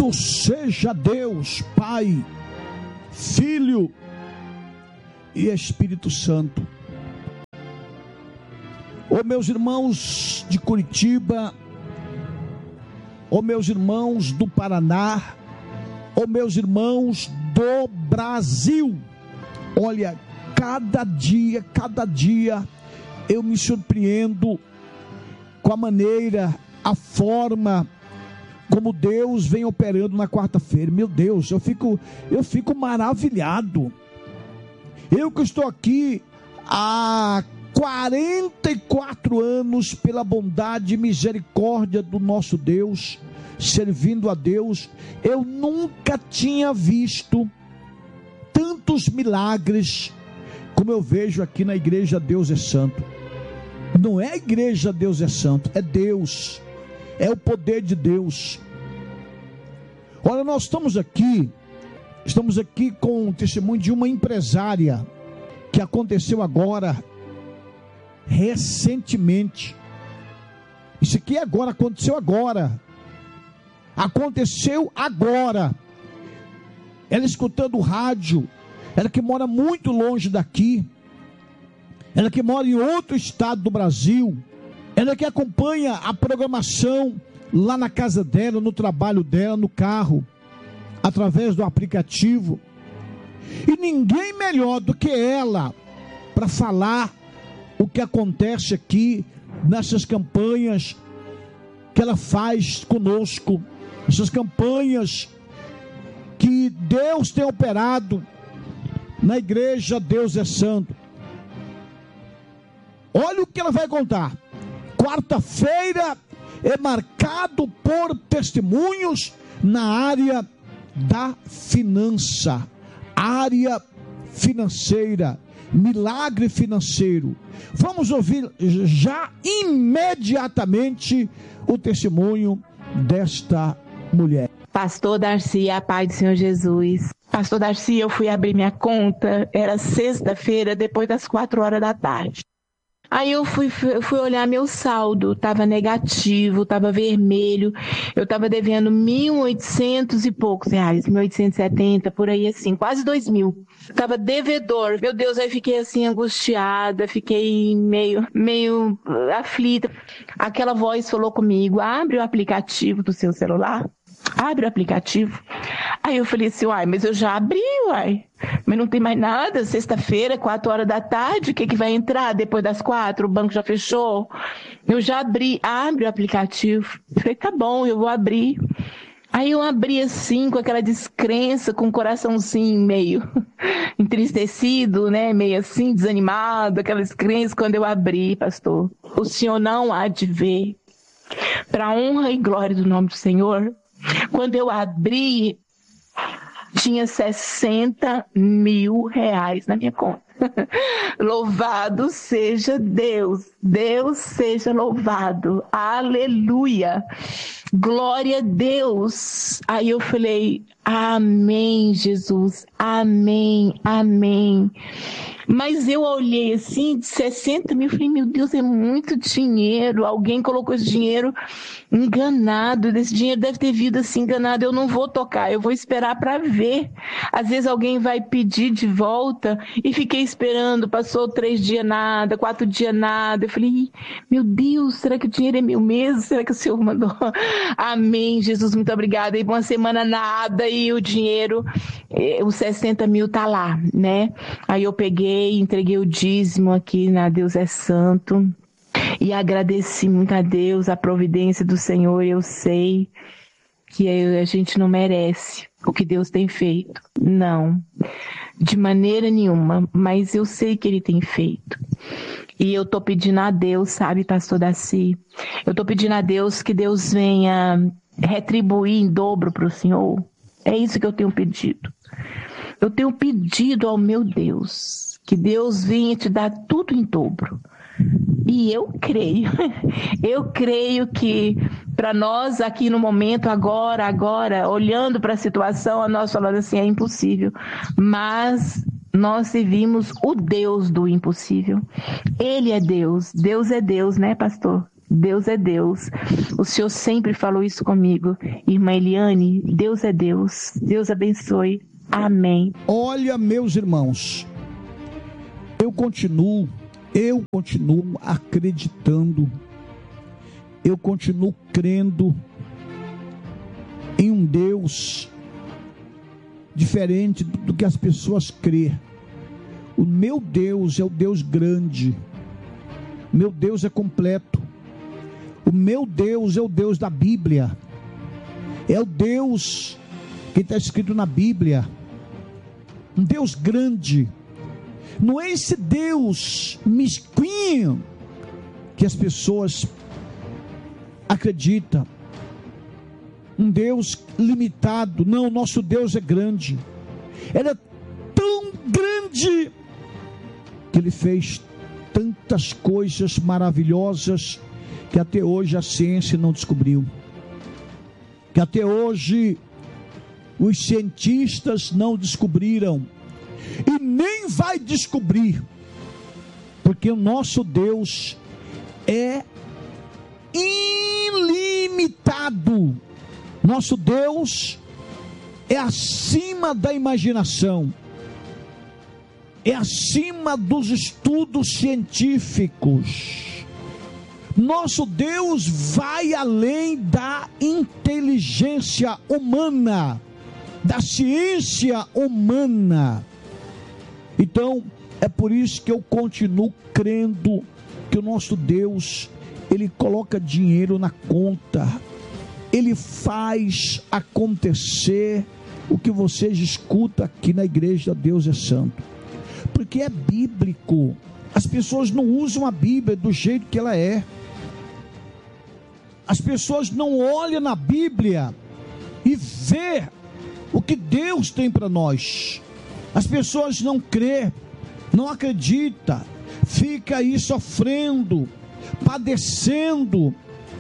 Bendito seja Deus, Pai, Filho e Espírito Santo. Ô meus irmãos de Curitiba, ô meus irmãos do Paraná, ô meus irmãos do Brasil, olha, cada dia eu me surpreendo com a maneira, a forma como Deus vem operando na quarta-feira. Meu Deus, eu fico maravilhado. Eu que estou aqui há 44 anos pela bondade e misericórdia do nosso Deus, servindo a Deus, eu nunca tinha visto tantos milagres como eu vejo aqui na igreja Deus é Santo. Não é a igreja Deus é Santo, é Deus, é o poder de Deus. Olha, nós estamos aqui com o testemunho de uma empresária que aconteceu agora, recentemente. Isso aqui aconteceu agora. Ela escutando o rádio, ela que mora muito longe daqui, ela que mora em outro estado do Brasil, ela que acompanha a programação lá na casa dela, no trabalho dela, no carro, através do aplicativo. E ninguém melhor do que ela para falar o que acontece aqui nessas campanhas que ela faz conosco, essas campanhas que Deus tem operado na igreja Deus é Santo. Olha o que ela vai contar. Quarta-feira é marcado por testemunhos na área da finança, área financeira, milagre financeiro. Vamos ouvir já imediatamente o testemunho desta mulher. Pastor Darcy, a paz do Senhor Jesus. Pastor Darcy, eu fui abrir minha conta, era sexta-feira, depois das 4 horas da tarde. Aí eu fui olhar meu saldo, estava negativo, estava vermelho, eu estava devendo 1.800 e poucos reais, 1.870, por aí assim, quase 2.000. Estava devedor, meu Deus, aí fiquei assim angustiada, fiquei meio aflita. Aquela voz falou comigo, abre o aplicativo do seu celular. Abre o aplicativo. Aí eu falei assim, mas eu já abri, mas não tem mais nada, sexta-feira, 4 horas da tarde, o que vai entrar depois das 4? O banco já fechou. Eu já abri, abre o aplicativo. Eu falei, tá bom, eu vou abrir. Aí eu abri assim, com aquela descrença, com o coraçãozinho meio entristecido, né, meio assim, desanimado, aquela descrença. Quando eu abri, pastor, o Senhor não há de ver, para a honra e glória do nome do Senhor. Quando eu abri, tinha 60 mil reais na minha conta. Louvado seja Deus, Deus seja louvado, aleluia, glória a Deus. Aí eu falei, amém, Jesus, amém, amém. Mas eu olhei assim, de 60 mil, falei, meu Deus, é muito dinheiro. Alguém colocou esse dinheiro enganado. Esse dinheiro deve ter vindo assim enganado. Eu não vou tocar, eu vou esperar para ver. Às vezes alguém vai pedir de volta e fiquei esperando. Passou 3 dias nada, 4 dias nada. Eu falei, meu Deus, será que o dinheiro é meu mesmo? Será que o Senhor mandou? Amém, Jesus, muito obrigada. E uma semana nada e o dinheiro, os 60 mil tá lá, né? Aí eu peguei, entreguei o dízimo aqui na Deus é Santo e agradeci muito a Deus, a providência do Senhor. Eu sei que a gente não merece o que Deus tem feito, não, de maneira nenhuma, mas eu sei que Ele tem feito. E eu tô pedindo a Deus, sabe, pastor Darcy, eu tô pedindo a Deus que Deus venha retribuir em dobro para o Senhor. É isso que eu tenho pedido. Eu tenho pedido ao meu Deus que Deus venha te dar tudo em dobro. E eu creio que para nós aqui no momento, agora, olhando para a situação, nós falando assim, é impossível. Mas nós servimos o Deus do impossível. Ele é Deus, Deus é Deus, né, pastor? Deus é Deus. O Senhor sempre falou isso comigo. Irmã Eliane, Deus é Deus. Deus abençoe. Amém. Olha, meus irmãos, eu continuo acreditando, eu continuo crendo em um Deus diferente do que as pessoas crêem. O meu Deus é o Deus grande, meu Deus é completo, o meu Deus é o Deus da Bíblia, é o Deus que está escrito na Bíblia, um Deus grande. Não é esse Deus mesquinho que as pessoas acreditam, um Deus limitado. Não, nosso Deus é grande. Ele é tão grande que Ele fez tantas coisas maravilhosas que até hoje a ciência não descobriu, que até hoje os cientistas não descobriram e nem vai descobrir, porque o nosso Deus é ilimitado. Nosso Deus é acima da imaginação, é acima dos estudos científicos. Nosso Deus vai além da inteligência humana, da ciência humana. Então, é por isso que eu continuo crendo que o nosso Deus, Ele coloca dinheiro na conta, Ele faz acontecer o que vocês escutam aqui na igreja Deus é Santo, porque é bíblico. As pessoas não usam a Bíblia do jeito que ela é, as pessoas não olham na Bíblia e vê o que Deus tem para nós. As pessoas não crê, não acredita, fica aí sofrendo, padecendo,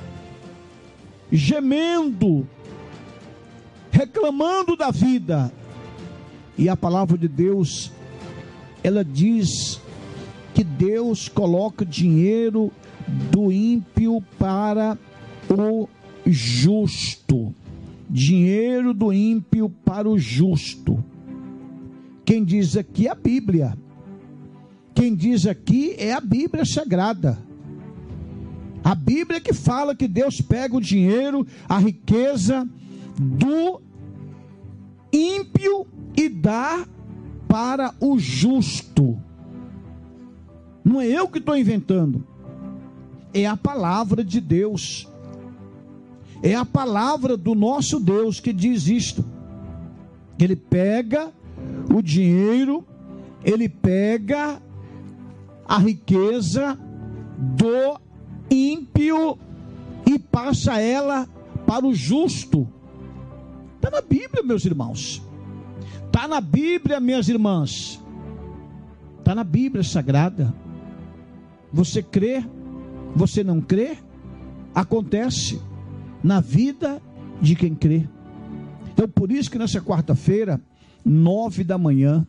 gemendo, reclamando da vida. E a palavra de Deus, ela diz que Deus coloca dinheiro do ímpio para o justo. Dinheiro do ímpio para o justo. Quem diz aqui é a Bíblia. Quem diz aqui é a Bíblia Sagrada. A Bíblia que fala que Deus pega o dinheiro, a riqueza do ímpio e dá para o justo. Não é eu que estou inventando. É a palavra de Deus. É a palavra do nosso Deus que diz isto. Ele pega o dinheiro, Ele pega a riqueza do ímpio e passa ela para o justo. Está na Bíblia, meus irmãos. Está na Bíblia, minhas irmãs. Está na Bíblia Sagrada. Você crê? Você não crê? Acontece na vida de quem crê. Então, por isso que nessa quarta-feira, 9 da manhã,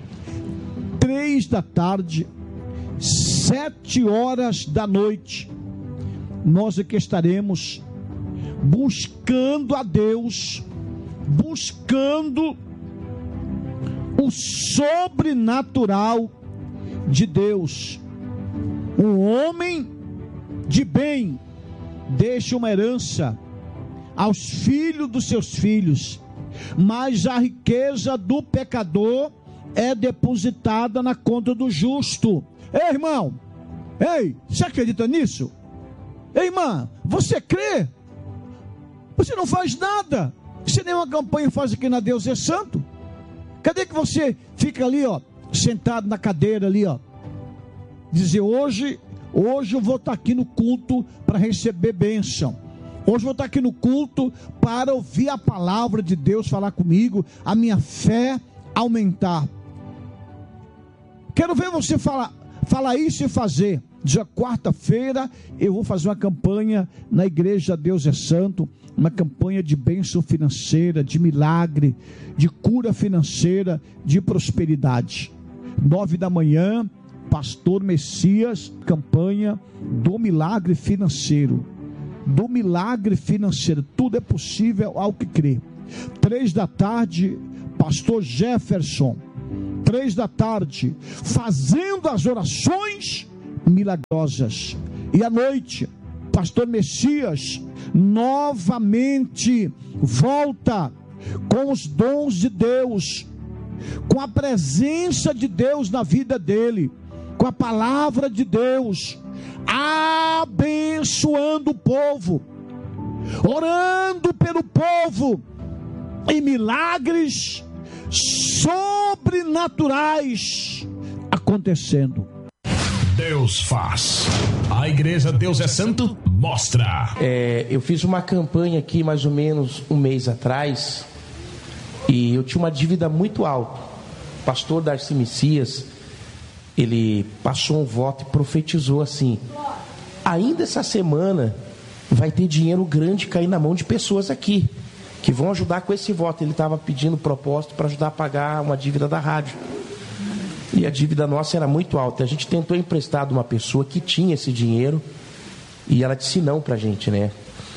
3 da tarde, 7 horas da noite, nós aqui estaremos buscando a Deus, buscando o sobrenatural de Deus. Um homem de bem deixa uma herança aos filhos dos seus filhos, mas a riqueza do pecador é depositada na conta do justo. Ei, irmão, ei, você acredita nisso? Ei, irmã, você crê? Você não faz nada. Você nem uma campanha faz aqui na Deus é Santo. Cadê que você fica ali, ó, sentado na cadeira ali, ó, dizer hoje eu vou estar aqui no culto para receber bênção. Hoje eu vou estar aqui no culto para ouvir a palavra de Deus falar comigo, a minha fé aumentar. Quero ver você falar isso e fazer. Dia quarta-feira eu vou fazer uma campanha na igreja Deus é Santo, uma campanha de bênção financeira, de milagre, de cura financeira, de prosperidade. 9 da manhã, Pastor Messias, campanha do milagre financeiro. Do milagre financeiro. Tudo é possível ao que crê. 3 da tarde, Pastor Jefferson. 3 da tarde, fazendo as orações milagrosas. E à noite, Pastor Messias novamente volta com os dons de Deus, com a presença de Deus na vida dele, com a palavra de Deus, abençoando o povo, orando pelo povo, e milagres sobrenaturais acontecendo. Deus faz. A igreja Deus é Santo mostra. Eu fiz uma campanha aqui mais ou menos um mês atrás, e eu tinha uma dívida muito alta. O pastor Darcy Messias, ele passou um voto e profetizou assim: ainda essa semana vai ter dinheiro grande cair na mão de pessoas aqui, que vão ajudar com esse voto. Ele estava pedindo propósito para ajudar a pagar uma dívida da rádio. E a dívida nossa era muito alta. A gente tentou emprestar de uma pessoa que tinha esse dinheiro, e ela disse não para a gente, né?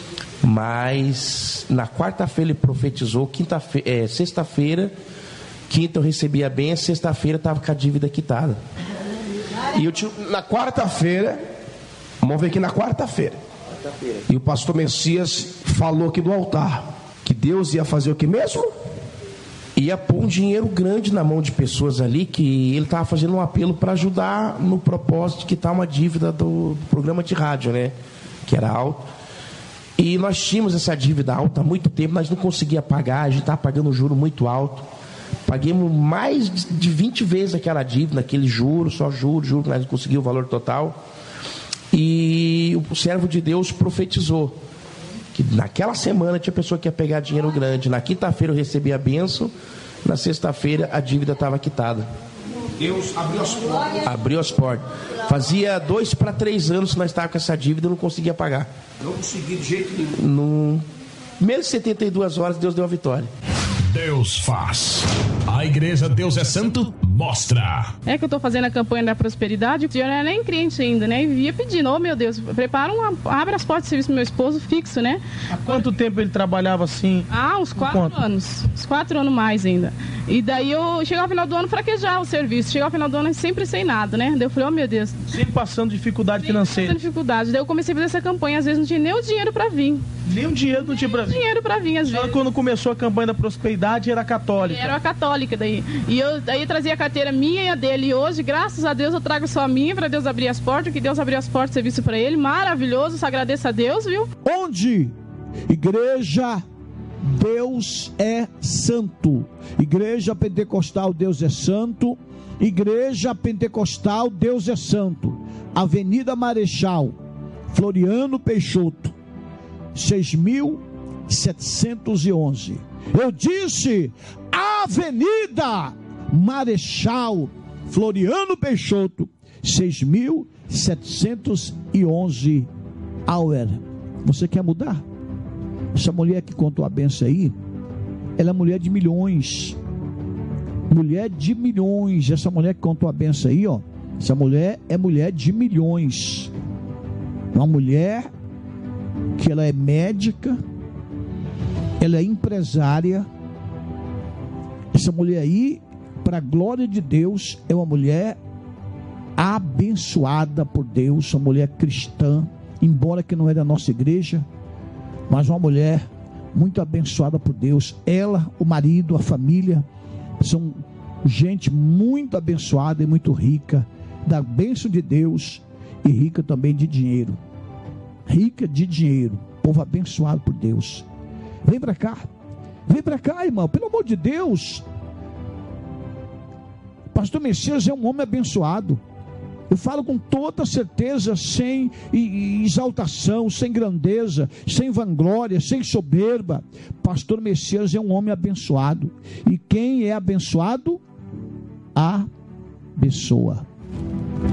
Mas na quarta-feira ele profetizou, sexta-feira, quinta eu recebi a benção, sexta-feira estava com a dívida quitada. E eu na quarta-feira, vamos ver aqui na quarta-feira, e o pastor Messias falou aqui do altar, que Deus ia fazer o que mesmo? Ia pôr um dinheiro grande na mão de pessoas ali, que ele estava fazendo um apelo para ajudar no propósito de quitar uma dívida do programa de rádio, né? Que era alto. E nós tínhamos essa dívida alta há muito tempo, nós não conseguíamos pagar, a gente estava pagando um juro muito alto. Paguemos mais de 20 vezes aquela dívida, aquele juro, só juro, nós não conseguimos o valor total. E o servo de Deus profetizou que naquela semana tinha pessoa que ia pegar dinheiro grande. Na quinta-feira eu recebi a bênção, na sexta-feira a dívida estava quitada. Deus abriu as portas. Abriu as portas. Fazia 2 para 3 anos que nós estávamos com essa dívida e não conseguia pagar. Não consegui de jeito nenhum. Menos de 72 horas Deus deu a vitória. Deus faz. A igreja Deus é Santo mostra. É que eu tô fazendo a campanha da prosperidade, o senhor não é nem crente ainda, né? E ia pedindo, meu Deus, abre as portas de serviço pro meu esposo fixo, né? Há quanto tempo ele trabalhava assim? Uns 4 anos. Uns 4 anos mais ainda. E daí eu chegava ao final do ano fraquejar o serviço. Chegava ao final do ano sempre sem nada, né? Daí eu falei, meu Deus. Sempre passando dificuldade financeira. Passando dificuldade. Daí eu comecei a fazer essa campanha, às vezes não tinha nem o dinheiro pra vir. Nem o dinheiro não tinha pra vir? Dinheiro pra vir, às vezes. Quando começou a campanha da prosperidade, era católica? Era católica daí. E eu daí trazia a carteira minha e a dele. E hoje, graças a Deus, eu trago só a minha pra Deus abrir as portas. Que Deus abriu as portas de serviço pra ele. Maravilhoso, só agradeço a Deus, viu? Onde? Igreja Deus é Santo. Igreja Pentecostal Deus é Santo. Igreja Pentecostal Deus é Santo. Avenida Marechal Floriano Peixoto, 6.711. Eu disse Avenida Marechal Floriano Peixoto, 6.711 Auer. Você quer mudar? Essa mulher que contou a benção aí, ela é mulher de milhões. Mulher de milhões. Essa mulher que contou a benção aí, ó, essa mulher é mulher de milhões. Uma mulher que ela é médica, ela é empresária. Essa mulher aí, para a glória de Deus, é uma mulher abençoada por Deus, uma mulher cristã, embora que não é da nossa igreja, mas uma mulher muito abençoada por Deus. Ela, o marido, a família, são gente muito abençoada e muito rica, da bênção de Deus, e rica também de dinheiro. Rica de dinheiro, povo abençoado por Deus. Vem para cá, irmão, pelo amor de Deus. Pastor Messias é um homem abençoado. Eu falo com toda certeza, sem exaltação, sem grandeza, sem vanglória, sem soberba. Pastor Messias é um homem abençoado. E quem é abençoado, abençoa.